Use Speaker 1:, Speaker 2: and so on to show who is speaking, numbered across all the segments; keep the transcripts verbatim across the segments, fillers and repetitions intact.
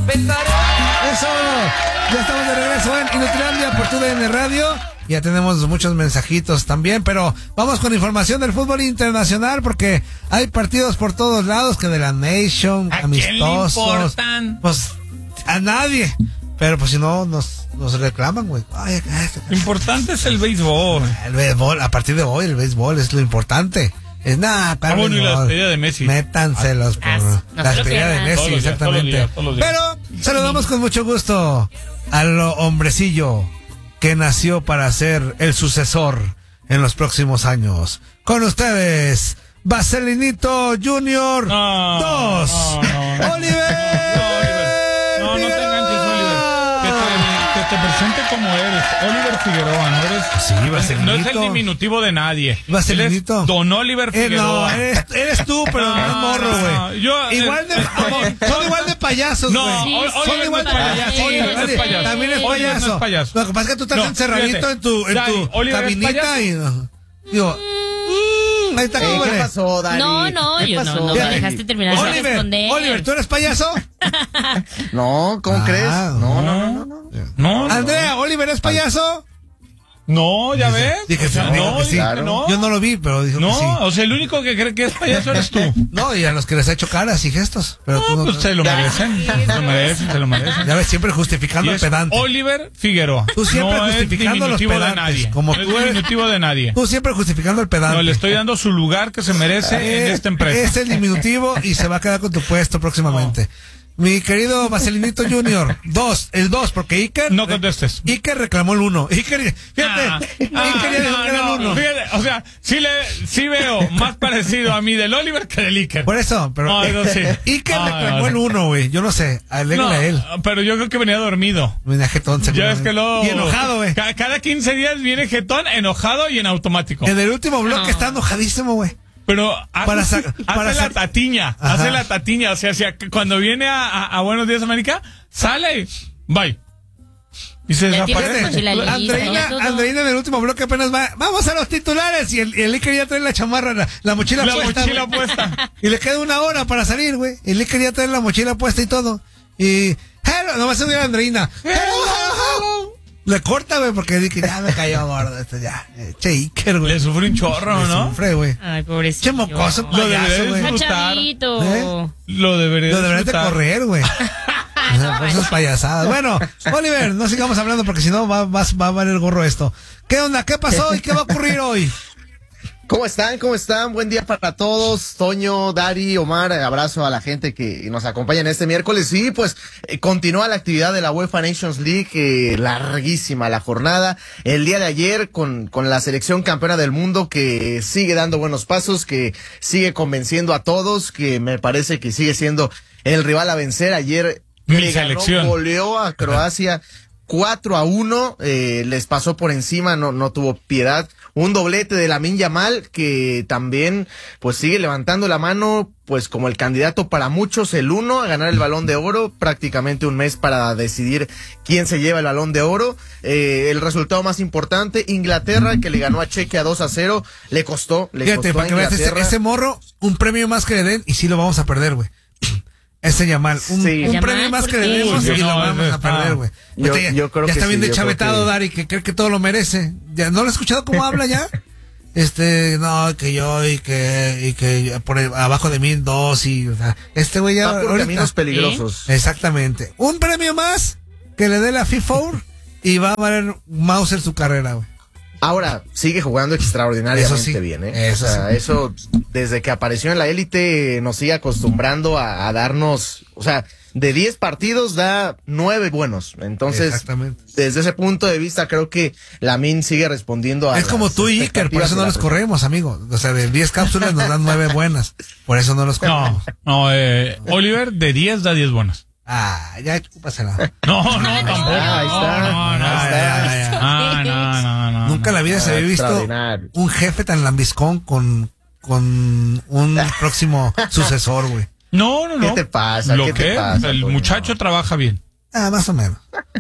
Speaker 1: respetaré.
Speaker 2: Eso, ya estamos de regreso en Inutilandia por tu D N Radio. Ya tenemos muchos mensajitos también, pero vamos con información del fútbol internacional porque hay partidos por todos lados, que de la Nation,
Speaker 3: ¿A
Speaker 2: amistosos.
Speaker 3: quién le importan?
Speaker 2: Pues a nadie. Pero pues si no, nos, nos reclaman, güey. Ay,
Speaker 3: lo importante es el béisbol.
Speaker 2: El béisbol, a partir de hoy, el béisbol es lo importante. Es nada,
Speaker 3: ah, bueno, y la despedida de Messi.
Speaker 2: Métanselos por
Speaker 4: Ah, no
Speaker 2: la despedida de Messi,
Speaker 3: todos los días,
Speaker 2: exactamente.
Speaker 3: todos los días, todos los días.
Speaker 2: Pero saludamos con mucho gusto al hombrecillo que nació para ser el sucesor en los próximos años. Con ustedes, Vaselinito Junior
Speaker 3: No,
Speaker 2: dos,
Speaker 3: no, no, no.
Speaker 2: Oliver.
Speaker 3: No, Oliver. No, no te enganches, Oliver. Que te, que te presente como eres. Oliver Figueroa, no eres.
Speaker 2: Sí, Vaselinito.
Speaker 3: No es el diminutivo de nadie.
Speaker 2: Vaselinito.
Speaker 3: Él es Don Oliver
Speaker 2: Eh,
Speaker 3: Figueroa.
Speaker 2: no, eres, eres tú, pero no, no morro, güey.
Speaker 3: no, yo,
Speaker 2: igual de,
Speaker 3: eh,
Speaker 2: son igual de payasos, güey.
Speaker 3: No,
Speaker 4: Sí,
Speaker 3: o-
Speaker 4: sí,
Speaker 2: Son
Speaker 3: Oliver
Speaker 2: igual
Speaker 3: no
Speaker 2: de
Speaker 3: es payaso.
Speaker 2: payasos.
Speaker 3: Oliver no es payaso.
Speaker 2: También es
Speaker 3: Oliver
Speaker 2: payaso.
Speaker 3: no es payaso.
Speaker 2: Lo que pasa es que tú estás
Speaker 3: No,
Speaker 2: encerradito
Speaker 3: fíjate.
Speaker 2: en tu, en
Speaker 3: Dani,
Speaker 2: tu
Speaker 3: Oliver es
Speaker 2: cabinita
Speaker 3: payaso.
Speaker 2: y no. Digo, mm, ahí está,
Speaker 1: Eh,
Speaker 2: cómo
Speaker 1: ¿Qué
Speaker 2: le-
Speaker 1: pasó, Dani?
Speaker 4: No, no,
Speaker 1: ¿Qué
Speaker 4: yo no,
Speaker 1: pasó,
Speaker 4: no me
Speaker 1: Dani?
Speaker 4: dejaste terminar de
Speaker 2: Oliver,
Speaker 4: responder.
Speaker 2: Oliver, ¿tú eres payaso?
Speaker 1: No, ¿cómo
Speaker 2: Ah,
Speaker 1: crees? No,
Speaker 2: no.
Speaker 1: no, no, no. no.
Speaker 3: No, no.
Speaker 2: Andrea, ¿Oliver es payaso?
Speaker 3: No, ya ves.
Speaker 2: Dije,
Speaker 3: O sea,
Speaker 2: dijo
Speaker 3: no,
Speaker 2: que sí.
Speaker 3: dije
Speaker 1: Claro.
Speaker 3: que no.
Speaker 2: Yo no lo vi, pero dijo
Speaker 3: No,
Speaker 2: que sí.
Speaker 3: o sea, el único que cree que es payaso eres tú.
Speaker 2: No, y a los que les ha hecho caras y gestos. Pero tú
Speaker 3: No,
Speaker 2: no.
Speaker 3: pues se lo merecen. Se lo merecen, se lo merecen.
Speaker 2: Ya ves, siempre
Speaker 3: Y
Speaker 2: justificando al
Speaker 3: es
Speaker 2: pedante.
Speaker 3: Oliver Figueroa.
Speaker 2: Tú siempre
Speaker 3: no es
Speaker 2: justificando a los
Speaker 3: diminutivo de
Speaker 2: pedantes,
Speaker 3: nadie.
Speaker 2: como
Speaker 3: no
Speaker 2: tú
Speaker 3: es
Speaker 2: eres-
Speaker 3: diminutivo de nadie.
Speaker 2: Tú siempre justificando al pedante.
Speaker 3: No, le estoy dando su lugar que se merece en
Speaker 2: Eh,
Speaker 3: esta empresa.
Speaker 2: Es el diminutivo y se va a quedar con tu puesto próximamente. Mi querido Vaselinito Junior, dos, el dos, porque Iker...
Speaker 3: No contestes.
Speaker 2: Iker reclamó el uno. Iker, fíjate,
Speaker 3: Ah,
Speaker 2: Iker
Speaker 3: ah,
Speaker 2: ya dijo
Speaker 3: no,
Speaker 2: que era el
Speaker 3: no,
Speaker 2: uno.
Speaker 3: fíjate, o sea, sí, le, sí veo más parecido a mí del Oliver que del Iker.
Speaker 2: Por eso, pero
Speaker 3: No, no, sí.
Speaker 2: Iker
Speaker 3: No,
Speaker 2: reclamó
Speaker 3: no,
Speaker 2: el
Speaker 3: no.
Speaker 2: uno, güey. Yo no sé, alégrale
Speaker 3: No,
Speaker 2: a él.
Speaker 3: pero yo creo que venía dormido.
Speaker 2: Venía jetón,
Speaker 3: Ya
Speaker 2: seguramente.
Speaker 3: es que luego...
Speaker 2: Y enojado, güey.
Speaker 3: ca- Cada quince días viene jetón, enojado y en automático.
Speaker 2: En el último bloque
Speaker 4: No.
Speaker 2: está enojadísimo, güey.
Speaker 3: Pero hace,
Speaker 2: Para sa-
Speaker 3: hace
Speaker 2: para
Speaker 3: la
Speaker 2: sa-
Speaker 3: tatiña,
Speaker 2: Ajá.
Speaker 3: hace la tatiña. O sea, si a- cuando viene a, a- a Buenos Días América, sale, bye. Y se
Speaker 4: Ya
Speaker 3: desaparece.
Speaker 4: tienes mochila lista,
Speaker 2: Andreina,
Speaker 4: ya todo.
Speaker 2: Andreina en el último bloque apenas va. Vamos a los titulares. Y el, y el Iker ya trae la chamarra, la, la mochila
Speaker 3: La
Speaker 2: puesta.
Speaker 3: mochila
Speaker 2: güey.
Speaker 3: puesta.
Speaker 2: Y le queda una hora para salir, güey. Y el Iker ya trae la mochila puesta y todo. Y. Hello, no va a subir a Andreina. Hello, hello, hello. Le corta, güey, porque dije, ya me cayó gordo. Esto ya. Eh, Che, Iker, güey.
Speaker 3: Le sufre un chorro,
Speaker 2: Le
Speaker 3: ¿no?
Speaker 2: sufre, güey.
Speaker 4: Ay, pobrecito.
Speaker 2: Che, mocoso,
Speaker 3: Lo debería
Speaker 2: payaso, güey.
Speaker 4: Está
Speaker 3: disfrutar.
Speaker 4: chavito.
Speaker 2: ¿Eh?
Speaker 3: Lo debería
Speaker 2: Lo deberían de
Speaker 3: disfrutar.
Speaker 2: correr, güey. O sea, por esas payasadas. Bueno, Oliver, no sigamos hablando porque si no va, va, va a valer gorro esto. ¿Qué onda? ¿Qué pasó y qué va a ocurrir hoy?
Speaker 1: ¿Cómo están? ¿Cómo están? Buen día para todos. Toño, Dari, Omar, abrazo a la gente que nos acompaña en este miércoles. Sí, pues eh, continúa la actividad de la UEFA Nations League, eh, larguísima la jornada. El día de ayer con, con la selección campeona del mundo que sigue dando buenos pasos, que sigue convenciendo a todos, que me parece que sigue siendo el rival a vencer. Ayer
Speaker 3: Mi
Speaker 1: le ganó,
Speaker 3: selección.
Speaker 1: goleó a Croacia cuatro a uno, eh, les pasó por encima, no, no tuvo piedad. Un doblete de Lamine Yamal que también pues sigue levantando la mano pues como el candidato para muchos, el uno a ganar el Balón de Oro, prácticamente un mes para decidir quién se lleva el Balón de Oro. Eh, el resultado más importante, Inglaterra que le ganó a Chequia dos a cero, le costó, le
Speaker 2: Fíjate,
Speaker 1: costó
Speaker 2: para
Speaker 1: a
Speaker 2: que veas ese,
Speaker 1: Inglaterra.
Speaker 2: ese morro, un premio más que le den y sí lo vamos a perder, güey. Ese Yamal, un,
Speaker 1: Sí.
Speaker 2: un
Speaker 4: Yamal,
Speaker 2: premio más
Speaker 4: ¿por
Speaker 2: que le
Speaker 4: qué?
Speaker 2: demos
Speaker 3: Uy,
Speaker 2: y lo
Speaker 3: no,
Speaker 2: vamos
Speaker 3: ese
Speaker 2: a
Speaker 3: está-
Speaker 2: perder, güey.
Speaker 1: Yo-
Speaker 2: Ahorita ya,
Speaker 1: yo creo
Speaker 2: ya
Speaker 1: que
Speaker 2: está bien
Speaker 1: sí,
Speaker 2: de
Speaker 1: yo creo
Speaker 2: chavetado,
Speaker 1: que-
Speaker 2: Dari, que cree que todo lo merece. Ya no lo he escuchado cómo habla ya. Este, no, que yo y que, y que por abajo de mí dos y, o sea, este güey ya.
Speaker 1: Va por
Speaker 2: ahorita-
Speaker 1: caminos peligrosos.
Speaker 2: Exactamente. Un premio más que le dé la FIFA y va a valer Mauser su carrera, güey.
Speaker 1: Ahora, sigue jugando extraordinariamente
Speaker 2: Eso sí,
Speaker 1: bien, ¿eh?
Speaker 2: eso
Speaker 1: o sea,
Speaker 2: sí.
Speaker 1: eso, desde que apareció en la élite, nos sigue acostumbrando a, a darnos, o sea, de diez partidos da nueve buenos. Entonces,
Speaker 2: Exactamente.
Speaker 1: desde ese punto de vista, creo que Lamine sigue respondiendo a
Speaker 2: Es como
Speaker 1: las
Speaker 2: tú y Iker, por
Speaker 1: expectativas
Speaker 2: eso
Speaker 1: de
Speaker 2: no
Speaker 1: la
Speaker 2: los
Speaker 1: persona.
Speaker 2: corremos, amigo. O sea, de diez cápsulas nos dan nueve buenas. Por eso no los corremos.
Speaker 3: No, no, eh, Oliver de diez da diez buenas.
Speaker 2: Ah, ya chúpasela.
Speaker 3: No, no, tampoco.
Speaker 1: Ah, ahí está.
Speaker 3: No, no, no.
Speaker 2: Ah, ya, ya, ya.
Speaker 3: Ah, no, no, no.
Speaker 2: Nunca en la vida se había visto
Speaker 1: Extraordinario.
Speaker 2: un jefe tan lambiscón con, con un próximo sucesor, güey.
Speaker 3: No, no, no.
Speaker 1: ¿Qué te pasa?
Speaker 3: ¿Lo
Speaker 1: ¿Qué te
Speaker 3: qué?
Speaker 1: pasa,
Speaker 3: El
Speaker 1: Toño?
Speaker 3: muchacho trabaja bien.
Speaker 2: Ah, más o menos.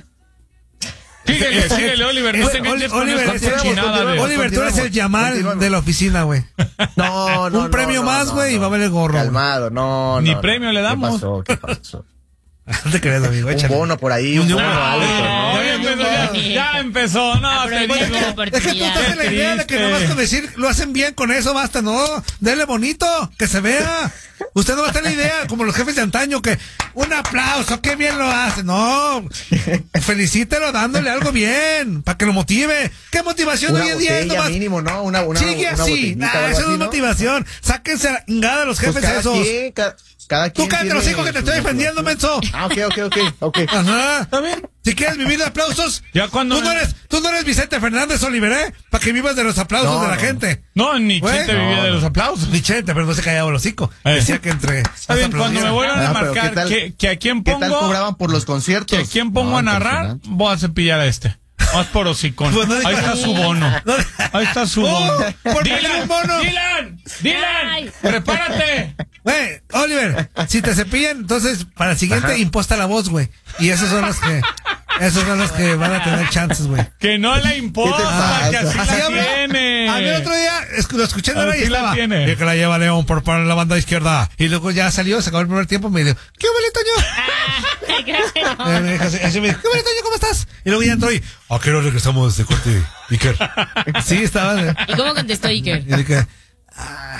Speaker 3: Síguele, síguele, Oliver. No
Speaker 2: Es-
Speaker 3: te enganches
Speaker 2: Oli-
Speaker 3: con
Speaker 2: Oliver,
Speaker 3: esa
Speaker 2: es el-
Speaker 3: cochinada de...
Speaker 1: continuamos.
Speaker 2: Oliver, tú eres el Yamal
Speaker 1: continuamos.
Speaker 2: de la oficina, güey.
Speaker 1: No, no,
Speaker 2: Un
Speaker 1: no,
Speaker 2: premio
Speaker 1: no,
Speaker 2: más,
Speaker 1: no,
Speaker 2: güey, y
Speaker 1: no.
Speaker 2: va a valer gorro. güey.
Speaker 1: Calmado, no,
Speaker 3: Ni
Speaker 1: no,
Speaker 3: premio
Speaker 1: no.
Speaker 3: le damos.
Speaker 1: ¿Qué pasó? ¿Qué pasó?
Speaker 2: No te creas, amigo.
Speaker 1: Un
Speaker 2: Échale.
Speaker 1: bono por ahí, un
Speaker 2: Un
Speaker 1: bono
Speaker 2: bono.
Speaker 1: alto,
Speaker 3: Ya
Speaker 1: ¿no?
Speaker 3: empezó, ya, ya empezó, no, te
Speaker 4: Aprovecha
Speaker 3: digo.
Speaker 4: la
Speaker 2: Es que tú
Speaker 4: oportunidad.
Speaker 2: estás en la idea de que
Speaker 3: triste.
Speaker 2: nomás con decir lo hacen bien con eso, basta, no. Dele bonito, que se vea. Usted no va a estar en la idea, como los jefes de antaño, que un aplauso, qué bien lo hace. No, felicítelo dándole algo bien, para que lo motive. ¿Qué motivación
Speaker 1: Una
Speaker 2: hoy en día es
Speaker 1: botella
Speaker 2: nomás?
Speaker 1: mínimo, ¿no? Una, una,
Speaker 2: Sigue
Speaker 1: una
Speaker 2: así,
Speaker 1: botellita o
Speaker 2: nah,
Speaker 1: algo
Speaker 2: eso no
Speaker 1: así,
Speaker 2: es motivación. Sáquense la chingada de los
Speaker 1: Pues
Speaker 2: jefes
Speaker 1: cada
Speaker 2: esos.
Speaker 1: quien, ca- cada
Speaker 2: Tú
Speaker 1: quien
Speaker 2: cállate los
Speaker 1: tiene
Speaker 2: hijos que te
Speaker 1: su
Speaker 2: estoy defendiendo, menso.
Speaker 1: Ah, ok, ok, ok, ok.
Speaker 2: Ajá.
Speaker 3: ¿Está bien?
Speaker 2: Si quieres vivir de aplausos,
Speaker 3: Ya cuando-
Speaker 2: tú no eres, tú no eres Vicente Fernández Oliver, ¿eh? Para que vivas de los aplausos
Speaker 1: No,
Speaker 2: de la
Speaker 1: no.
Speaker 2: gente.
Speaker 3: No, ni
Speaker 2: Güey.
Speaker 3: Chente vivía
Speaker 1: No,
Speaker 3: de
Speaker 1: no.
Speaker 3: los aplausos.
Speaker 2: Ni Chente, pero no se callaba el hocico.
Speaker 3: Eh.
Speaker 2: Decía que entre.
Speaker 3: Está bien, cuando me vuelvan a
Speaker 1: Ah, pero ¿qué
Speaker 3: marcar
Speaker 1: tal-
Speaker 3: que, que a quién
Speaker 1: ¿Qué tal
Speaker 3: pongo,
Speaker 1: cobraban por los conciertos?
Speaker 3: que a quién pongo
Speaker 1: No,
Speaker 3: a narrar,
Speaker 1: impresionante.
Speaker 3: voy a cepillar a este. Más por hocicón.
Speaker 2: Pues no
Speaker 3: Ahí
Speaker 2: digas-
Speaker 3: está su bono.
Speaker 2: No-
Speaker 3: Ahí está su
Speaker 2: Oh,
Speaker 3: bono.
Speaker 2: por pedir
Speaker 3: Dylan,
Speaker 2: un bono.
Speaker 3: Dylan, Dylan,
Speaker 4: Ay.
Speaker 3: prepárate.
Speaker 2: Güey, Oliver, si te cepillan, entonces para el siguiente
Speaker 1: Ajá.
Speaker 2: imposta la voz, güey. Y esos son los que, esos son los que van a tener chances, güey.
Speaker 3: Que no le importa,
Speaker 1: pasa?
Speaker 3: que así
Speaker 2: Así
Speaker 3: la
Speaker 2: habló.
Speaker 3: tiene.
Speaker 2: A mí el otro día es- lo escuché en la
Speaker 3: Así
Speaker 2: radio y
Speaker 3: la
Speaker 2: estaba.
Speaker 3: tiene.
Speaker 2: Y que la lleva León por para la banda izquierda. Y luego ya salió, se acabó el primer tiempo y me dijo, ¿qué huele, Toño?
Speaker 4: Ay, gracias.
Speaker 2: Eh, me dijo así, así me dijo, ¿qué huele, Toño? ¿Cómo estás? Y luego ya entró y, ¿a qué hora regresamos de corte, Iker? Sí, estaba. eh,
Speaker 4: ¿Y cómo contestó Iker?
Speaker 2: Y dije, ah.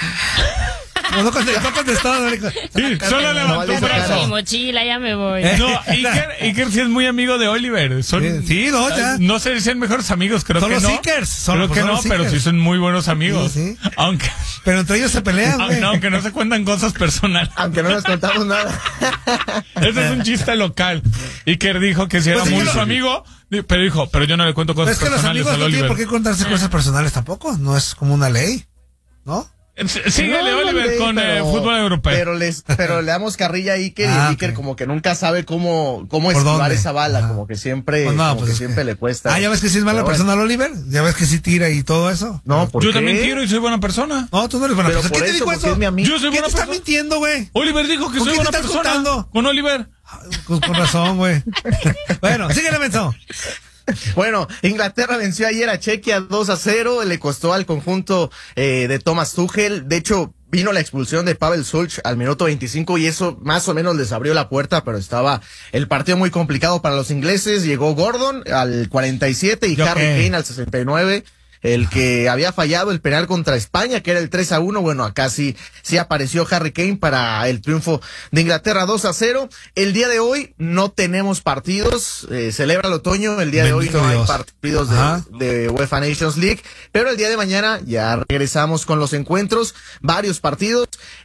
Speaker 2: No, no contestó, no contestó, no dijo,
Speaker 3: Sí, solo levantó
Speaker 1: vale
Speaker 3: un
Speaker 1: ese
Speaker 4: Compra
Speaker 3: brazo.
Speaker 4: mi mochila, ya me voy.
Speaker 2: Eh.
Speaker 3: No, Iker, Iker sí es muy amigo de Oliver. Son,
Speaker 2: Sí, sí, no, ya.
Speaker 3: No sé si son mejores amigos, creo
Speaker 2: Son
Speaker 3: que
Speaker 2: los
Speaker 3: no.
Speaker 2: Ickers, son-
Speaker 3: creo
Speaker 2: pues
Speaker 3: que
Speaker 2: son
Speaker 3: no,
Speaker 2: los
Speaker 3: pero
Speaker 2: Ickers.
Speaker 3: sí son muy buenos amigos.
Speaker 2: Sí, sí.
Speaker 3: Aunque,
Speaker 2: pero entre ellos se pelean, güey.
Speaker 3: aunque, aunque no se cuentan cosas personales.
Speaker 1: Aunque no nos contamos nada.
Speaker 3: Ese es un chiste local. Iker dijo que si era
Speaker 2: Pues es
Speaker 3: muy
Speaker 2: que
Speaker 3: su
Speaker 2: lo-
Speaker 3: amigo, pero dijo, pero yo no le cuento
Speaker 2: Pero
Speaker 3: cosas
Speaker 2: es que los
Speaker 3: personales
Speaker 2: amigos
Speaker 3: al
Speaker 2: no tienen
Speaker 3: Oliver.
Speaker 2: por qué contarse cosas personales tampoco. No es como una ley, ¿no?
Speaker 3: S- Síguele,
Speaker 1: No, no
Speaker 3: Oliver,
Speaker 1: leí,
Speaker 3: con eh,
Speaker 1: pero-
Speaker 3: fútbol europeo.
Speaker 1: Pero, les, pero le damos carrilla a Iker
Speaker 2: Ah,
Speaker 1: y Iker
Speaker 2: ok.
Speaker 1: como que nunca sabe cómo, cómo
Speaker 2: ¿Por
Speaker 1: esquivar
Speaker 2: dónde?
Speaker 1: esa bala,
Speaker 2: Ajá.
Speaker 1: como que siempre,
Speaker 2: Pues no,
Speaker 1: como
Speaker 2: pues
Speaker 1: que
Speaker 2: es
Speaker 1: siempre
Speaker 2: que-
Speaker 1: le cuesta.
Speaker 2: Ah, ya ves que sí es mala
Speaker 1: Pero
Speaker 2: persona
Speaker 1: bueno.
Speaker 2: el Oliver. Ya ves que sí tira y todo eso.
Speaker 1: No, ¿por
Speaker 3: Yo
Speaker 1: qué?
Speaker 3: también tiro y soy buena persona.
Speaker 2: No, tú no eres buena
Speaker 1: Pero
Speaker 2: persona.
Speaker 1: por
Speaker 2: ¿Quién te
Speaker 1: eso,
Speaker 2: dijo
Speaker 1: porque
Speaker 2: eso?
Speaker 1: es mi amigo.
Speaker 3: Yo soy
Speaker 2: ¿Quién
Speaker 3: buena
Speaker 2: te está
Speaker 3: persona.
Speaker 2: mintiendo, güey?
Speaker 3: Oliver dijo que
Speaker 2: ¿Con
Speaker 3: soy
Speaker 2: quién
Speaker 3: buena
Speaker 2: te estás
Speaker 3: persona.
Speaker 2: juntando?
Speaker 3: Con Oliver.
Speaker 2: Pues con razón, güey. Bueno, síguele, menso.
Speaker 1: Bueno, Inglaterra venció ayer a Chequia dos a cero, le costó al conjunto eh, de Thomas Tuchel. De hecho, vino la expulsión de Pavel Sulch al minuto veinticinco y eso más o menos les abrió la puerta, pero estaba el partido muy complicado para los ingleses. Llegó Gordon al cuarenta y siete y
Speaker 2: ¿Yo
Speaker 1: Harry
Speaker 2: qué?
Speaker 1: Kane al sesenta y nueve. El que había fallado el penal contra España, que era el tres a uno, bueno, acá sí, sí apareció Harry Kane para el triunfo de Inglaterra dos a cero. El día de hoy no tenemos partidos, eh, celebra el otoño, el día
Speaker 2: Bendito
Speaker 1: de hoy no
Speaker 2: Dios.
Speaker 1: hay partidos
Speaker 2: Ajá.
Speaker 1: de, de UEFA Nations League, pero el día de mañana ya regresamos con los encuentros, varios partidos.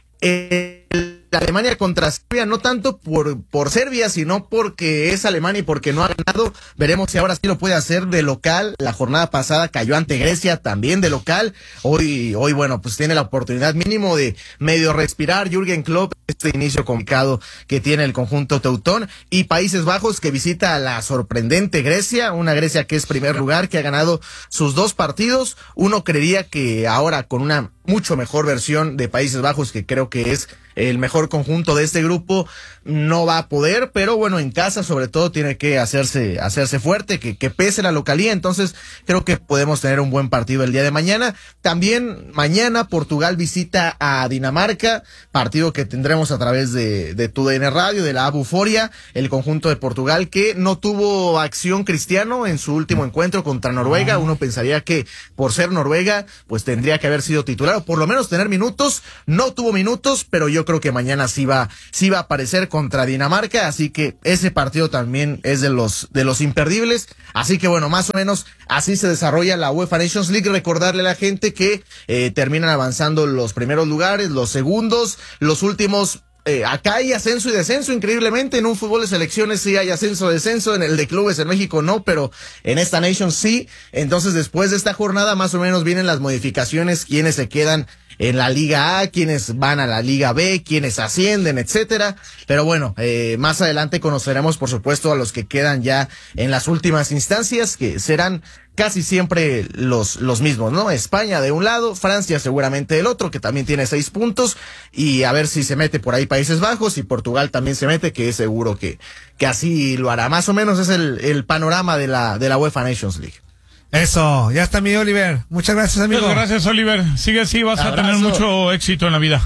Speaker 1: El Alemania contra Serbia, no tanto por, por Serbia, sino porque es Alemania y porque no ha ganado. Veremos si ahora sí lo puede hacer de local. La jornada pasada cayó ante Grecia también de local. Hoy, hoy bueno, pues tiene la oportunidad mínimo de medio respirar Jürgen Klopp, este inicio complicado que tiene el conjunto teutón. Y Países Bajos que visita a la sorprendente Grecia, una Grecia que es primer lugar, que ha ganado sus dos partidos. Uno creería que ahora con una mucho mejor versión de Países Bajos, que creo que es el mejor conjunto de este grupo, no va a poder, pero bueno, en casa sobre todo tiene que hacerse, hacerse fuerte, que, que pese la localía, entonces creo que podemos tener un buen partido el día de mañana. También mañana Portugal visita a Dinamarca, partido que tendremos a través de, de tu D N Radio, de la Buforia, el conjunto de Portugal que no tuvo acción Cristiano en su último encuentro contra Noruega. Uno pensaría que por ser Noruega, pues tendría que haber sido titular, o por lo menos tener minutos. No tuvo minutos, pero yo creo que mañana sí va, sí va a aparecer contra Dinamarca, así que ese partido también es de los, de los imperdibles. Así que bueno, más o menos así se desarrolla la UEFA Nations League. Recordarle a la gente que eh, terminan avanzando los primeros lugares, los segundos, los últimos. Eh, acá hay ascenso y descenso, increíblemente. En un fútbol de selecciones sí hay ascenso y descenso, en el de clubes en México no, pero en esta Nation sí. Entonces, después de esta jornada, más o menos vienen las modificaciones, quienes se quedan en la Liga A, quienes van a la Liga B, quienes ascienden, etcétera. Pero bueno, eh, más adelante conoceremos, por supuesto, a los que quedan ya en las últimas instancias, que serán casi siempre los, los mismos, ¿no? España de un lado, Francia seguramente del otro, que también tiene seis puntos, y a ver si se mete por ahí Países Bajos, y Portugal también se mete, que es seguro que, que así lo hará. Más o menos es el, el panorama de la, de la UEFA Nations League.
Speaker 2: Eso, ya está mi Oliver. Muchas gracias, amigo.
Speaker 3: Muchas gracias, Oliver. Sigue así, vas
Speaker 1: Abrazo.
Speaker 3: a tener mucho éxito en la vida.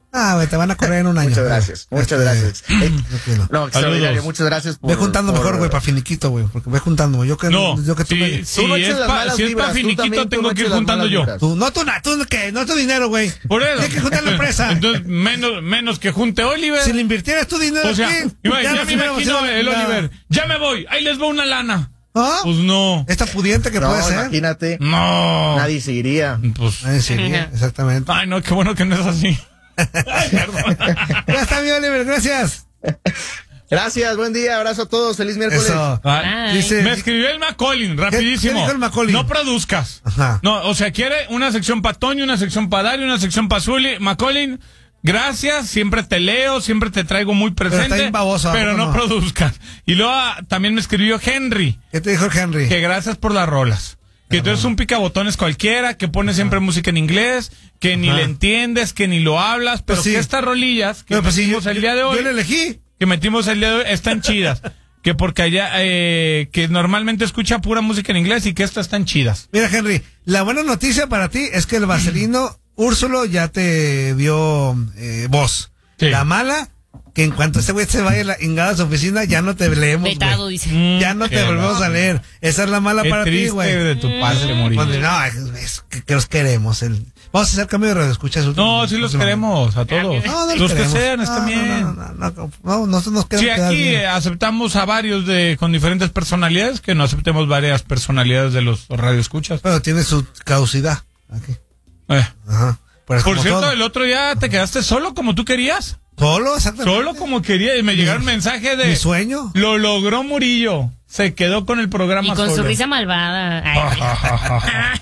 Speaker 2: Ah, güey, te van a correr en un año.
Speaker 1: Muchas gracias, muchas
Speaker 2: Este,
Speaker 1: gracias. Eh,
Speaker 2: tranquilo.
Speaker 1: no, extraordinario,
Speaker 3: Saludos.
Speaker 1: muchas gracias por...
Speaker 2: Ve juntando
Speaker 1: por-
Speaker 2: mejor, güey, para finiquito, güey, porque ve juntando, güey. Yo que,
Speaker 3: No,
Speaker 2: yo que tú
Speaker 3: si,
Speaker 2: me...
Speaker 3: si
Speaker 1: Tú no
Speaker 3: es
Speaker 1: eches las
Speaker 3: pa-
Speaker 1: malas
Speaker 3: si es
Speaker 1: vibras,
Speaker 3: pa'
Speaker 1: tú
Speaker 3: finiquito,
Speaker 1: también, tú
Speaker 3: tengo
Speaker 1: no
Speaker 3: que ir
Speaker 1: eches las
Speaker 3: juntando
Speaker 1: malas
Speaker 3: yo.
Speaker 1: vibras.
Speaker 2: Tú, no, tú, na- tú, ¿qué? No tu dinero, güey.
Speaker 3: Por eso.
Speaker 2: Tienes que juntar la empresa.
Speaker 3: Entonces, menos, menos que junte Oliver.
Speaker 2: Si le invirtieras tu dinero
Speaker 3: O sea,
Speaker 2: aquí,
Speaker 3: ima- ya,
Speaker 2: nos
Speaker 3: me
Speaker 2: hubiéramos
Speaker 3: imagino
Speaker 2: ido-
Speaker 3: el
Speaker 2: la-
Speaker 3: Oliver. Ya me voy, ahí les va una lana.
Speaker 2: ¿Ah?
Speaker 3: Pues no.
Speaker 2: Esta pudiente que
Speaker 1: No,
Speaker 2: puede ser.
Speaker 1: imagínate,
Speaker 3: No.
Speaker 1: nadie se iría.
Speaker 3: Pues.
Speaker 2: Nadie se iría, exactamente.
Speaker 3: Ay, no, qué bueno que no es así. Ay, perdón.
Speaker 2: Ya está, mi Oliver, gracias.
Speaker 1: Gracias, buen día, abrazo a todos, feliz miércoles.
Speaker 2: Eso.
Speaker 3: Ay,
Speaker 2: Dice,
Speaker 3: me escribió el Macaulay, rapidísimo.
Speaker 2: qué dijo el Macaulay?
Speaker 3: No produzcas.
Speaker 2: Ajá.
Speaker 3: No, o sea, quiere una sección para Toño, una sección para Dario, una sección para Zuli. Macaulay, gracias, siempre te leo, siempre te traigo muy
Speaker 2: está
Speaker 3: presente.
Speaker 2: bien baboso, ¿a
Speaker 3: pero
Speaker 2: poco
Speaker 3: no,
Speaker 2: no?
Speaker 3: produzcas. Y luego ah, también me escribió Henry,
Speaker 2: ¿qué te dijo el Henry?
Speaker 3: que gracias por las rolas. Que tú eres un picabotones cualquiera, que pone siempre música en inglés, que ni
Speaker 2: Ajá.
Speaker 3: le entiendes, que ni lo hablas, pero
Speaker 2: Pues sí.
Speaker 3: que estas rolillas que
Speaker 2: No, pues sí,
Speaker 3: metimos
Speaker 2: yo-
Speaker 3: el día de hoy,
Speaker 2: Yo le elegí.
Speaker 3: que metimos el día de hoy, están chidas. Que porque allá, eh, que normalmente escucha pura música en inglés y que estas están chidas.
Speaker 2: Mira, Henry, la buena noticia para ti es que el vaselino Úrsulo ya te dio eh, voz.
Speaker 3: Sí.
Speaker 2: La mala, que en cuanto ese güey se vaya a la ingada a su oficina, ya no te leemos,
Speaker 4: Vetado,
Speaker 2: güey.
Speaker 4: dice.
Speaker 3: Mm,
Speaker 2: Ya no te
Speaker 3: qué
Speaker 2: volvemos
Speaker 3: lástima.
Speaker 2: a leer. Esa es la mala
Speaker 3: Qué
Speaker 2: para ti,
Speaker 3: triste
Speaker 2: güey.
Speaker 3: de tu parte, morir.
Speaker 2: Cuando- no, es, es que, que los queremos. El, vamos a hacer cambio de radio, escuchas.
Speaker 3: No, sí los queremos, a todos.
Speaker 2: No, no
Speaker 3: los que
Speaker 2: queremos.
Speaker 3: sean,
Speaker 2: No,
Speaker 3: están
Speaker 2: no,
Speaker 3: bien.
Speaker 2: No, no, no, no, no, nosotros nos queremos
Speaker 3: Sí,
Speaker 2: quedar
Speaker 3: aquí
Speaker 2: bien.
Speaker 3: eh, aceptamos a varios de con diferentes personalidades, que no aceptemos varias personalidades de los radioescuchas.
Speaker 2: Pero tiene su causidad. Aquí.
Speaker 3: Eh.
Speaker 2: Ajá. Pues
Speaker 3: Por
Speaker 2: como
Speaker 3: cierto,
Speaker 2: todo.
Speaker 3: el otro día te quedaste solo como tú querías.
Speaker 2: Solo, exactamente.
Speaker 3: Solo como quería. Y me llegaron mensajes de...
Speaker 2: Mi sueño.
Speaker 3: Lo logró Murillo. Se quedó con el programa
Speaker 4: Y con su
Speaker 3: solo.
Speaker 4: risa malvada. Ay.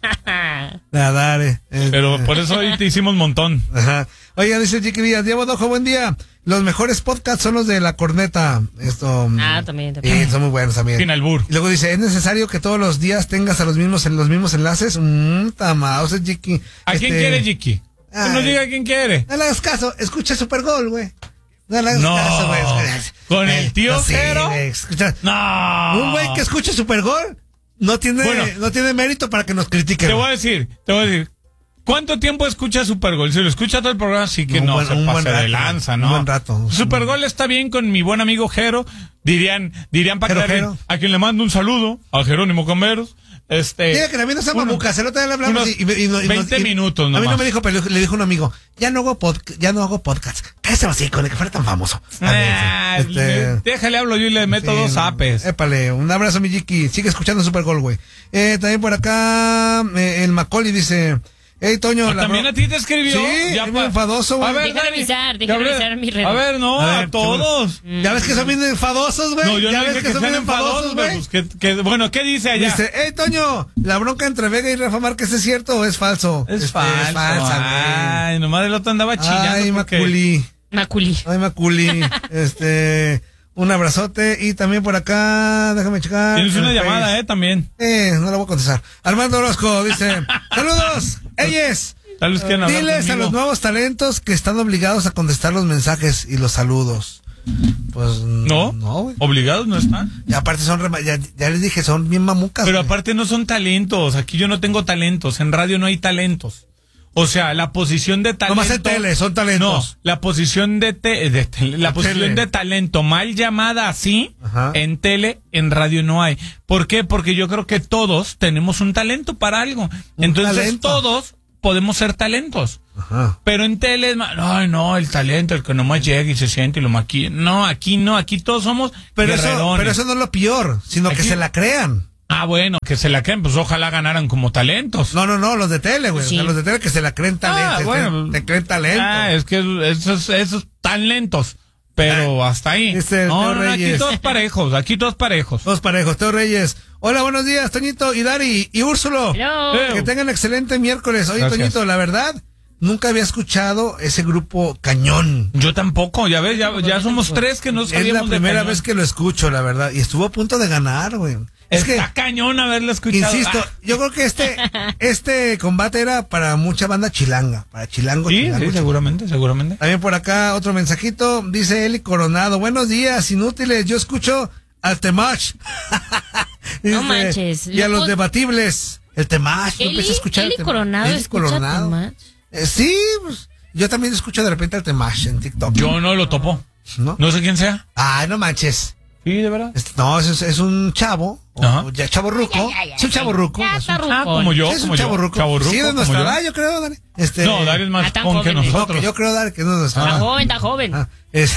Speaker 2: La dare. Eh,
Speaker 3: Pero por eso hoy te hicimos montón.
Speaker 2: Ajá. Oiga, dice Chiqui Díaz, Diego Dojo, buen día. Los mejores podcasts son los de La Corneta. Esto.
Speaker 4: Ah,
Speaker 2: mm,
Speaker 4: también, también.
Speaker 2: Sí, son muy buenos también.
Speaker 3: Sin albur.
Speaker 2: Y luego dice, ¿es necesario que todos los días tengas a los mismos en los mismos enlaces? Mmm, tama, o sea, Chiqui.
Speaker 3: ¿A quién
Speaker 2: este,
Speaker 3: quiere, Jiki? Que nos
Speaker 2: Ay.
Speaker 3: diga a quién quiere.
Speaker 2: No le hagas caso, escucha Supergol, güey. No le hagas
Speaker 3: No.
Speaker 2: caso, güey.
Speaker 3: ¿Con
Speaker 2: Eh,
Speaker 3: el tío
Speaker 2: sí,
Speaker 3: Jero?
Speaker 2: güey, escucha.
Speaker 3: No.
Speaker 2: Un güey que escuche Supergol no tiene,
Speaker 3: Bueno.
Speaker 2: no tiene mérito para que nos critiquen.
Speaker 3: Te voy a decir, te voy a decir. ¿Cuánto tiempo escucha Supergol? Si lo escucha todo el programa, sí que
Speaker 2: Un
Speaker 3: no
Speaker 2: buen-
Speaker 3: se
Speaker 2: un
Speaker 3: pase
Speaker 2: buen
Speaker 3: de
Speaker 2: rato,
Speaker 3: lanza,
Speaker 2: un
Speaker 3: ¿no?
Speaker 2: buen rato.
Speaker 3: Supergol está bien con mi buen amigo Jero. Dirían, dirían para
Speaker 2: Jero,
Speaker 3: quedar bien,
Speaker 2: Jero.
Speaker 3: a quien le mando un saludo, a Jerónimo Comeros. Este.
Speaker 2: Mira que a mí no se
Speaker 3: uno-
Speaker 2: mamucas, el otro día le hablamos
Speaker 3: unos
Speaker 2: y, y- y- y-
Speaker 3: veinte
Speaker 2: y-
Speaker 3: minutos
Speaker 2: A mí no
Speaker 3: nomás.
Speaker 2: me dijo, pero le dijo un amigo, ya no hago podcast, ya no hago podcast. Cállate así con el que fuera tan famoso.
Speaker 3: Ah,
Speaker 2: Este,
Speaker 3: le- déjale hablo yo y le meto
Speaker 2: sí,
Speaker 3: dos apes.
Speaker 2: Épale, un abrazo mi Jiki, sigue escuchando Supergol, güey. Eh, también por acá, eh, el Macaulay dice, hey Toño,
Speaker 3: Ah,
Speaker 2: la
Speaker 3: También
Speaker 2: bro-
Speaker 3: a ti te escribió.
Speaker 2: Sí,
Speaker 3: Ya
Speaker 2: es
Speaker 3: pa-
Speaker 2: muy enfadoso, güey.
Speaker 3: A ver,
Speaker 4: Déjame
Speaker 3: Dani,
Speaker 4: avisar, déjame
Speaker 3: ya hablé-
Speaker 4: avisar en mis redes.
Speaker 3: A ver, no,
Speaker 2: A
Speaker 3: a,
Speaker 2: ver,
Speaker 3: todos.
Speaker 2: Ya ves que son bien enfadosos, güey.
Speaker 3: No, yo
Speaker 2: ya
Speaker 3: no
Speaker 2: ves
Speaker 3: dije que,
Speaker 2: son
Speaker 3: sean
Speaker 2: bien
Speaker 3: enfadosos,
Speaker 2: güey.
Speaker 3: pues, que, que- bueno, ¿qué dice allá?
Speaker 2: Dice, hey Toño, la bronca entre Vega y Rafa Márquez es cierto o es falso.
Speaker 3: es
Speaker 2: Este,
Speaker 3: falso.
Speaker 2: falsa, güey.
Speaker 3: Ay, nomás el otro andaba chillando.
Speaker 2: Ay,
Speaker 3: porque-
Speaker 2: Maculi.
Speaker 4: Maculi.
Speaker 2: Ay, Maculi. este, un abrazote. Y también por acá, déjame checar.
Speaker 3: Tienes una
Speaker 2: el
Speaker 3: llamada,
Speaker 2: Face.
Speaker 3: eh, también.
Speaker 2: Eh, no la voy a contestar. Armando Orozco dice, saludos, ellos.
Speaker 3: Tal vez quieran hablar
Speaker 2: Diles a
Speaker 3: conmigo.
Speaker 2: los nuevos talentos que están obligados a contestar los mensajes y los saludos. Pues
Speaker 3: No,
Speaker 2: no, güey.
Speaker 3: obligados no están.
Speaker 2: Y aparte son, rema- ya, ya les dije, son bien mamucas.
Speaker 3: Pero
Speaker 2: güey.
Speaker 3: aparte no son talentos. Aquí yo no tengo talentos. En radio no hay talentos. O sea, la posición de talento.
Speaker 2: Nomás en tele, son talentos.
Speaker 3: No, la posición de, te- de tele- la
Speaker 2: De
Speaker 3: posición
Speaker 2: tele.
Speaker 3: de talento mal llamada así
Speaker 2: Ajá.
Speaker 3: en tele, en radio no hay. ¿Por qué? Porque yo creo que todos tenemos un talento para algo.
Speaker 2: Un
Speaker 3: Entonces
Speaker 2: talento.
Speaker 3: todos podemos ser talentos.
Speaker 2: Ajá.
Speaker 3: Pero en tele es más, ay no, el talento, el que nomás llega y se siente y lo maquilla. No, aquí no, aquí todos somos
Speaker 2: Pero eso,
Speaker 3: guerrerones.
Speaker 2: pero eso no es lo peor, sino que
Speaker 3: Aquí-
Speaker 2: se la crean.
Speaker 3: Ah, bueno, que se la creen, pues ojalá ganaran como talentos.
Speaker 2: No, no, no, los de tele, güey.
Speaker 4: Sí.
Speaker 2: O sea, los de tele que se la creen talento.
Speaker 3: Ah,
Speaker 2: se
Speaker 3: bueno.
Speaker 2: creen- te creen talento.
Speaker 3: Ah, es que esos, esos tan lentos. Pero hasta ahí.
Speaker 2: Dice el
Speaker 3: No,
Speaker 2: Teo
Speaker 3: no, aquí
Speaker 2: Reyes.
Speaker 3: todos parejos, aquí todos parejos.
Speaker 2: Dos parejos, Teo Reyes. Hola, buenos días, Toñito y Dari y Úrsulo.
Speaker 4: Hello.
Speaker 3: Eh.
Speaker 2: Que tengan excelente miércoles. Oye,
Speaker 3: Gracias.
Speaker 2: Toñito, la verdad, nunca había escuchado ese grupo Cañón.
Speaker 3: Yo tampoco, ya ves, ya, ya somos tres que no
Speaker 2: Es
Speaker 3: sabíamos
Speaker 2: la
Speaker 3: de
Speaker 2: primera
Speaker 3: Cañón.
Speaker 2: vez que lo escucho, la verdad. Y estuvo a punto de ganar, güey. Es que,
Speaker 3: Está cañón haberlo escuchado.
Speaker 2: insisto,
Speaker 3: Ah,
Speaker 2: yo creo que este, este combate era para mucha banda chilanga. Para chilango,
Speaker 3: sí,
Speaker 2: chilango,
Speaker 3: sí,
Speaker 2: chilango.
Speaker 3: seguramente, seguramente.
Speaker 2: También por acá otro mensajito, dice Eli Coronado, buenos días, inútiles, yo escucho al Temach. Dice,
Speaker 4: No manches,
Speaker 2: Y a
Speaker 4: loco.
Speaker 2: los debatibles, el Temach, yo
Speaker 4: Eli,
Speaker 2: empecé a escuchar el
Speaker 4: Eli
Speaker 2: Temach.
Speaker 4: Coronado
Speaker 2: Eli
Speaker 4: escucha
Speaker 2: Coronado.
Speaker 4: Temach.
Speaker 2: Eh, sí, pues, Yo también escucho de repente al Temash en TikTok.
Speaker 3: Yo no lo topo.
Speaker 2: ¿No?
Speaker 3: No sé quién sea.
Speaker 2: Ay, no manches.
Speaker 3: Sí, de verdad.
Speaker 2: Este, no, es, es un chavo,
Speaker 3: Ajá.
Speaker 2: o ya chavo ruco.
Speaker 4: Ya, ya, ya,
Speaker 2: Es un chavo ruco.
Speaker 4: ya
Speaker 2: Es
Speaker 4: está
Speaker 2: un-
Speaker 4: ruco.
Speaker 3: Ah, como yo,
Speaker 2: sí, es un
Speaker 3: como
Speaker 2: chavo
Speaker 3: yo.
Speaker 2: ruco.
Speaker 3: Chavo ruco,
Speaker 2: Sí, de
Speaker 3: como
Speaker 2: nuestra
Speaker 3: yo.
Speaker 2: edad, yo creo, Dani. Este,
Speaker 3: No, Dari es más
Speaker 4: Ah, tan
Speaker 3: con que
Speaker 4: jóvenes.
Speaker 2: no,
Speaker 3: nosotros.
Speaker 2: que yo creo, Dari, que no es nuestra
Speaker 4: Está
Speaker 2: edad.
Speaker 4: joven, está joven.
Speaker 2: Ah, es-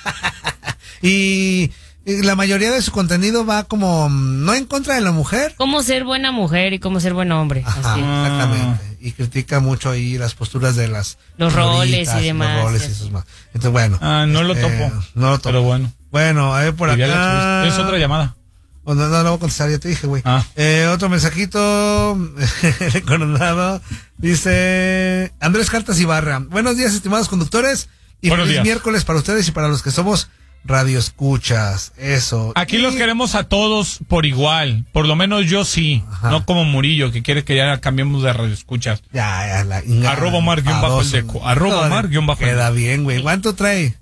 Speaker 2: y, y la mayoría de su contenido va como mm, no en contra de la mujer.
Speaker 4: Cómo ser buena mujer y cómo ser buen hombre.
Speaker 2: Ajá,
Speaker 4: Así.
Speaker 2: exactamente. Y critica mucho ahí las posturas de las
Speaker 4: Los roles
Speaker 2: señoritas
Speaker 4: y demás,
Speaker 2: Los roles
Speaker 4: y
Speaker 2: y
Speaker 4: así.
Speaker 2: esos más. Entonces, bueno.
Speaker 3: Ah, no lo
Speaker 2: este,
Speaker 3: topo.
Speaker 2: No lo topo.
Speaker 3: Pero bueno.
Speaker 2: Bueno, a ver por
Speaker 3: Diría la
Speaker 2: acá.
Speaker 3: chuvista. Es otra llamada.
Speaker 2: Oh, no, no, no voy a contestar, ya te dije, güey.
Speaker 3: Ah.
Speaker 2: Eh, otro mensajito de Coronado. Dice Andrés Cartas Ibarra. Buenos días, estimados conductores. Y
Speaker 3: Buenos
Speaker 2: feliz
Speaker 3: días.
Speaker 2: miércoles para ustedes y para los que somos radioescuchas. Eso.
Speaker 3: Aquí
Speaker 2: Y-
Speaker 3: los queremos a todos por igual. Por lo menos yo sí.
Speaker 2: Ajá.
Speaker 3: No como Murillo, que quiere que ya cambiemos de radio escuchas.
Speaker 2: Ya, ya, la ingada.
Speaker 3: Arroba Omar guión bajo el
Speaker 2: Enfadoso.
Speaker 3: deco. Arroba
Speaker 2: No,
Speaker 3: Omar guión bajo el
Speaker 2: Queda bien, güey. ¿Cuánto trae?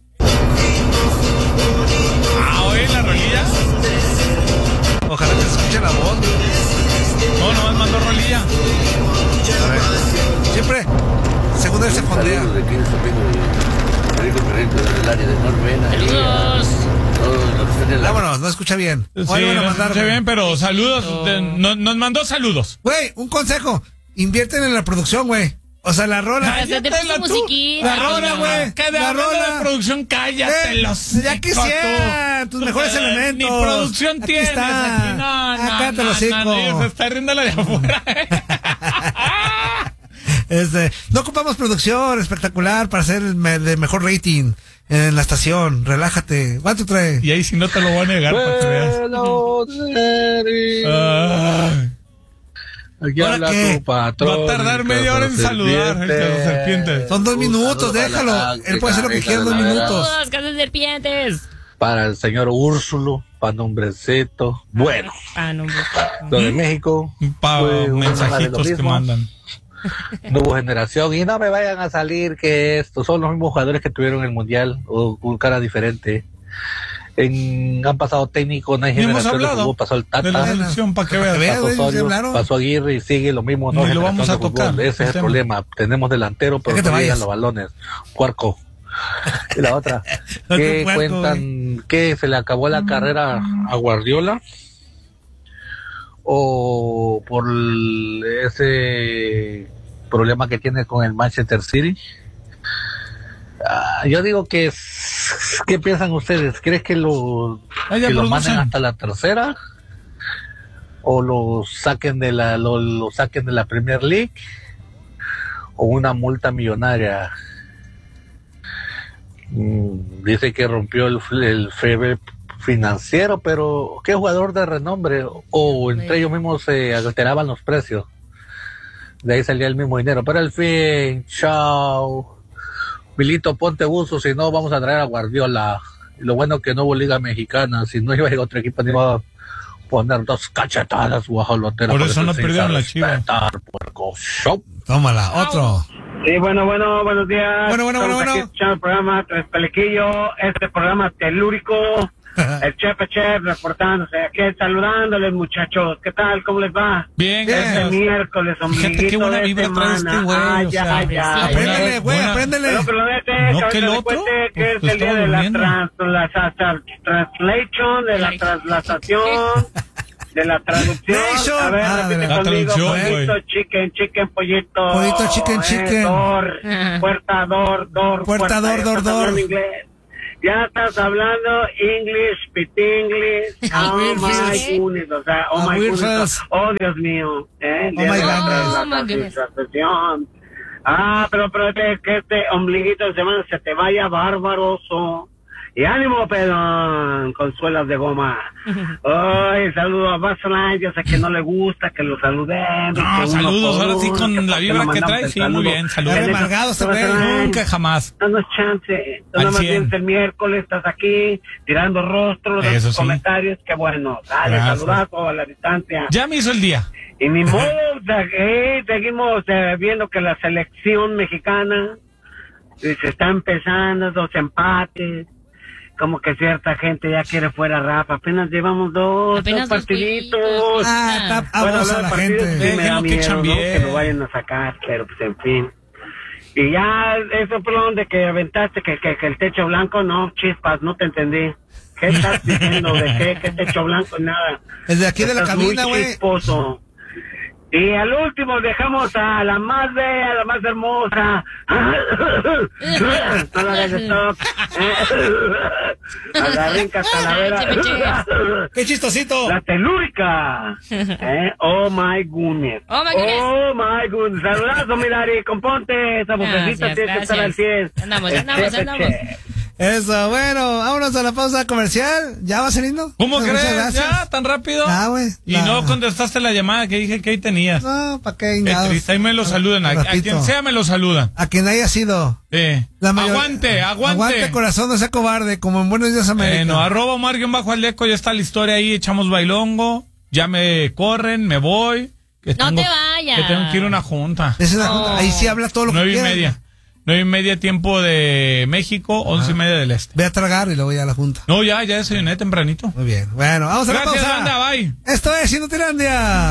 Speaker 3: Ah, oye, la rolilla.
Speaker 2: Ojalá que se escuche la voz.
Speaker 3: No, nomás mandó rolilla.
Speaker 2: A ver. Siempre, según él se fondea.
Speaker 5: Saludos de aquí de su amigo Federico Ferrento del área de Norvena.
Speaker 4: Saludos.
Speaker 5: Todos los que están en la
Speaker 2: Vámonos, no escucha bien.
Speaker 3: Sí,
Speaker 2: Hoy van a
Speaker 3: no
Speaker 2: mandar-
Speaker 3: escuché bien, pero saludos. de- no- nos mandó saludos.
Speaker 2: Güey, un consejo. Invierten en la producción, güey. O sea, la rola.
Speaker 4: Ay, te puso
Speaker 3: Cállate, tú.
Speaker 4: musiquita.
Speaker 2: La rola, güey.
Speaker 3: Que de
Speaker 2: La
Speaker 3: hablando
Speaker 2: rola.
Speaker 3: de producción, cállate
Speaker 2: Eh,
Speaker 3: los.
Speaker 2: ya quisiera, tus mejores elementos.
Speaker 3: Ni producción
Speaker 2: Aquí
Speaker 3: tienes
Speaker 2: está.
Speaker 3: aquí. No, no,
Speaker 2: Acá te
Speaker 3: no,
Speaker 2: lo
Speaker 3: no,
Speaker 2: sigo.
Speaker 3: no, se está riendo la de afuera.
Speaker 2: Este, no ocupamos producción espectacular para hacer el me- de mejor rating en la estación. Relájate. ¿Cuánto trae?
Speaker 3: Y ahí si no te lo voy a negar para que veas.
Speaker 5: Buenos días.
Speaker 3: Ah,
Speaker 5: Aquí
Speaker 2: ¿Ahora
Speaker 5: habla
Speaker 2: qué?
Speaker 5: tu patrón.
Speaker 3: va a tardar media hora en saludar el de los serpientes.
Speaker 2: Son dos
Speaker 5: Un
Speaker 2: minutos,
Speaker 5: saludo para
Speaker 2: déjalo.
Speaker 5: la
Speaker 2: Él puede hacer lo que
Speaker 5: hija
Speaker 2: quiera en
Speaker 5: de
Speaker 2: dos
Speaker 5: la
Speaker 2: minutos.
Speaker 4: Saludos, casas serpientes.
Speaker 5: Para el señor Úrsulo, para nombrecito. Bueno,
Speaker 4: Ah, no, hombre.
Speaker 5: lo de México.
Speaker 3: Pa
Speaker 5: fue una de lo
Speaker 3: mensajitos que
Speaker 5: mismo.
Speaker 3: mandan.
Speaker 5: No hubo generación y no me vayan a salir que estos son los mismos jugadores que tuvieron el mundial o con cara diferente. En, han pasado técnicos, no hay
Speaker 3: Ni hemos
Speaker 5: generación de
Speaker 3: hablado
Speaker 5: fútbol, pasó el
Speaker 3: de la
Speaker 5: Tata,
Speaker 3: selección para que
Speaker 2: Para que
Speaker 3: veas.
Speaker 2: veas.
Speaker 5: pasó
Speaker 2: güey, sí
Speaker 5: Osorio,
Speaker 2: hablaron.
Speaker 5: pasó Aguirre y sigue lo mismo.
Speaker 3: Ni
Speaker 5: No
Speaker 3: lo vamos a
Speaker 5: generación de fútbol.
Speaker 3: tocar,
Speaker 5: Ese es
Speaker 3: el
Speaker 5: el
Speaker 3: tema.
Speaker 5: problema. Tenemos delantero, pero
Speaker 2: Ya que te
Speaker 5: no llegan
Speaker 2: vayas.
Speaker 5: los balones. Puerco. Y la otra,
Speaker 2: Otro
Speaker 5: ¿qué
Speaker 2: puerco,
Speaker 5: cuentan? ¿Que se le acabó la carrera a Guardiola? ¿O por el- ese problema que tiene con el Manchester City? Ah, yo digo que, es- ¿qué piensan ustedes? ¿Crees que lo,
Speaker 3: Ah, ya
Speaker 5: que lo
Speaker 3: producen.
Speaker 5: manden hasta la tercera? ¿O lo saquen de la, lo, lo saquen de la Premier League? ¿O una multa millonaria? Mm, dice que rompió el, el fair financiero, pero ¿qué jugador de renombre? O entre ellos mismos se alteraban los precios. De ahí salía el mismo dinero. Pero al fin, chao. Milito, ponte buzo, si no vamos a traer a Guardiola. Y lo bueno que no hubo liga mexicana, si no iba a ir a otro equipo, ni iba a poner dos cachetadas guajoloteras.
Speaker 3: Por eso no
Speaker 5: sin
Speaker 3: perdieron la Chivas.
Speaker 5: respetar, puerco. Show.
Speaker 2: Tómala, otro.
Speaker 6: Sí, bueno, bueno, buenos días.
Speaker 2: Bueno, bueno, bueno,
Speaker 6: Estamos aquí
Speaker 2: bueno.
Speaker 6: escuchando el programa Tres Pelequillo, este programa telúrico, el Chef Chef reportándose aquí, saludándoles muchachos. ¿Qué tal? ¿Cómo les va?
Speaker 3: Bien,
Speaker 2: Bien.
Speaker 6: Este
Speaker 3: gracias.
Speaker 6: miércoles,
Speaker 3: Fíjate qué
Speaker 6: ombliguito
Speaker 3: buena
Speaker 6: de
Speaker 3: vibra trae este
Speaker 6: semana.
Speaker 3: güey,
Speaker 6: Ah,
Speaker 3: o
Speaker 6: ya,
Speaker 3: sea,
Speaker 6: ya.
Speaker 4: sí,
Speaker 2: Apréndele, güey,
Speaker 3: buena-
Speaker 2: apréndele.
Speaker 6: Pero que lo vete,
Speaker 3: No,
Speaker 6: que
Speaker 3: que el
Speaker 6: ahorita
Speaker 3: otro,
Speaker 6: le cuente que
Speaker 3: pues,
Speaker 6: es el día
Speaker 3: estaba
Speaker 6: de la
Speaker 3: durmiendo.
Speaker 6: trans, la, sa- sa- translation, de la
Speaker 4: Ay.
Speaker 6: translación, de la traducción.
Speaker 2: Nation.
Speaker 6: A ver,
Speaker 2: Ah, de
Speaker 6: repite
Speaker 2: la
Speaker 6: conmigo,
Speaker 3: traducción,
Speaker 6: pollito,
Speaker 3: güey.
Speaker 6: chicken, chicken, pollito.
Speaker 2: Pollito, chicken,
Speaker 6: Eh,
Speaker 2: chicken.
Speaker 6: Door,
Speaker 4: Ajá.
Speaker 6: puerta, door, door.
Speaker 2: Puerta, door,
Speaker 6: ya
Speaker 2: door,
Speaker 6: estás
Speaker 2: door.
Speaker 6: hablando inglés. Ya estás hablando English, speak English. Oh
Speaker 2: weird
Speaker 6: my
Speaker 4: face.
Speaker 6: goodness, o sea, oh
Speaker 2: A
Speaker 6: my
Speaker 2: weird
Speaker 6: goodness.
Speaker 2: face.
Speaker 6: Oh, Dios mío. Eh, el
Speaker 2: Oh
Speaker 6: día
Speaker 2: my
Speaker 6: de la
Speaker 2: goodness.
Speaker 4: Oh my goodness.
Speaker 6: translación. Ah, pero, pero este, que este ombliguito de semana se te vaya barbaroso. Y ánimo, pedón, con suelas de goma. Ay, saludo a Basoline, yo sé que no le gusta que lo saludemos.
Speaker 3: No,
Speaker 6: que uno
Speaker 3: saludos,
Speaker 6: por
Speaker 3: ahora sí
Speaker 6: uno,
Speaker 3: con
Speaker 6: que
Speaker 3: la
Speaker 6: por qué
Speaker 3: vibra
Speaker 6: no
Speaker 3: que
Speaker 6: mandamos
Speaker 3: trae,
Speaker 6: el
Speaker 3: sí, muy
Speaker 6: saludo.
Speaker 3: bien, saludos.
Speaker 2: Está remargado este güey.
Speaker 6: Basoline,
Speaker 3: Nunca jamás.
Speaker 6: danos chance. Tú
Speaker 3: Al
Speaker 6: nada más
Speaker 3: cien.
Speaker 6: vienes el miércoles, estás aquí, tirando rostros,
Speaker 3: Eso
Speaker 6: dando
Speaker 3: sí.
Speaker 6: comentarios, qué bueno. Dale,
Speaker 3: Gracias.
Speaker 6: saludazo a la distancia.
Speaker 3: Ya me hizo el día.
Speaker 6: Y ni modo, eh, seguimos eh, viendo que la selección mexicana eh, se está empezando, dos empates, como que cierta gente ya quiere fuera Rafa, apenas llevamos dos,
Speaker 4: Apenas
Speaker 6: dos
Speaker 4: dos
Speaker 6: partiditos.
Speaker 4: jueguitos.
Speaker 2: Ah, está
Speaker 6: Bueno,
Speaker 2: abusa
Speaker 6: hablar de
Speaker 2: la
Speaker 6: partidos
Speaker 2: gente.
Speaker 6: sí me da
Speaker 3: Déjenlo que
Speaker 6: miedo, ¿no?
Speaker 3: chambie.
Speaker 6: Que lo vayan a sacar, pero pues en fin. Y ya, eso pelón de que aventaste que, que, que el techo blanco, no, chispas, no te entendí. ¿Qué estás diciendo? ¿De qué? ¿Qué techo blanco? Nada.
Speaker 2: El de aquí de la
Speaker 6: Estás muy
Speaker 2: cabina, güey.
Speaker 6: chisposo. Y al último dejamos a la más bella, a la más hermosa. No la hagas stop. A la rica calavera.
Speaker 2: ¡Qué chistosito!
Speaker 6: La telúrica. ¿Eh? Oh my goodness.
Speaker 4: Oh my goodness.
Speaker 6: Oh my goodness. Saludazo, mi Dari. Componte. Esa vocecita
Speaker 4: Gracias,
Speaker 6: tiene que estar al
Speaker 4: gracias.
Speaker 6: cien.
Speaker 4: Andamos, andamos,
Speaker 6: Este,
Speaker 4: andamos.
Speaker 6: che.
Speaker 2: Eso, bueno, vámonos a la pausa comercial. ¿Ya va saliendo?
Speaker 3: ¿Cómo
Speaker 2: Muchas
Speaker 3: crees?
Speaker 2: gracias.
Speaker 3: ¿Ya? ¿Tan rápido?
Speaker 2: Ah, güey.
Speaker 3: Y
Speaker 2: La-
Speaker 3: no contestaste la llamada que dije que ahí tenías.
Speaker 2: No, ¿para qué?
Speaker 3: Qué
Speaker 2: Ingados?
Speaker 3: triste, ahí me lo saludan. A, a
Speaker 2: Ratito.
Speaker 3: quien sea me lo saludan.
Speaker 2: A quien haya sido.
Speaker 3: Eh.
Speaker 2: La mayor-
Speaker 3: Aguante, aguante.
Speaker 2: Aguante, corazón, no sea cobarde, como en Buenos Días América.
Speaker 3: Bueno, arroba Omar guión bajo Aldeco, ya está la historia ahí, echamos bailongo, ya me corren, me voy. Que
Speaker 4: No
Speaker 3: tengo-
Speaker 4: te vayas.
Speaker 3: Que tengo que ir a una junta.
Speaker 2: Esa es la
Speaker 4: No.
Speaker 2: junta. Ahí sí habla todo lo
Speaker 3: Nueve
Speaker 2: que
Speaker 3: y
Speaker 2: quiera.
Speaker 3: media. Nueve y media tiempo de México, once y media del este.
Speaker 2: Ve a tragar y luego ya a la junta.
Speaker 3: No, ya, ya desayuné tempranito.
Speaker 2: Muy bien. Bueno, vamos a la
Speaker 3: Gracias,
Speaker 2: pausa.
Speaker 3: banda, bye.
Speaker 2: Esto es Inutilandia.